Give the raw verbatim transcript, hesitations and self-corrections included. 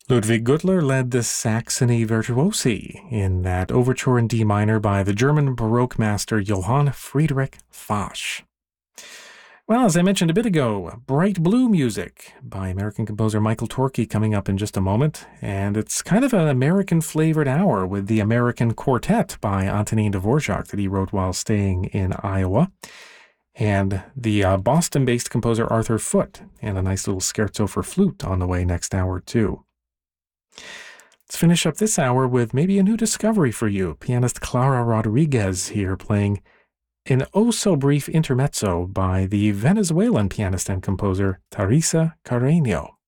Ludwig Gürtler led the Saxony Virtuosi in that overture in D minor by the German Baroque master Johann Friedrich Fasch. Well, as I mentioned a bit ago, Bright Blue Music by American composer Michael Torke coming up in just a moment, and it's kind of an American-flavored hour with the American Quartet by Antonin Dvorak that he wrote while staying in Iowa, and the uh, Boston-based composer Arthur Foote, and a nice little scherzo for flute on the way next hour too. Let's finish up this hour with maybe a new discovery for you. Pianist Clara Rodriguez here playing an oh-so-brief intermezzo by the Venezuelan pianist and composer Teresa Carreño.